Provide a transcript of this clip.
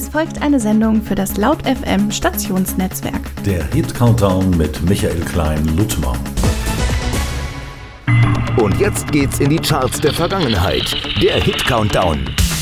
Jetzt folgt eine Sendung für das Laut FM Stationsnetzwerk. Der Hit Countdown mit Michael Klein-Luttmer. Und jetzt geht's in die Charts der Vergangenheit. Der Hit Countdown.